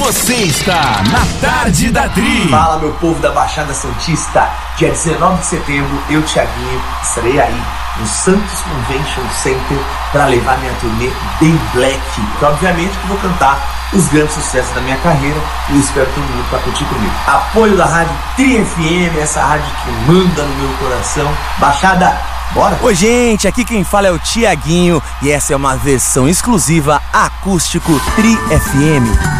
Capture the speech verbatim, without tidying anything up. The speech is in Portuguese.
Você está na Tarde da Tri. Fala, meu povo da Baixada Santista. Dia dezenove de setembro, eu, Thiaguinho, estarei aí no Santos Convention Center para levar minha turnê Bem Black. Que obviamente que vou cantar os grandes sucessos da minha carreira e eu espero todo mundo para curtir comigo. Apoio da Rádio Tri F M, essa rádio que manda no meu coração. Baixada, bora! Oi, gente, aqui quem fala é o Thiaguinho e essa é uma versão exclusiva acústico Tri F M.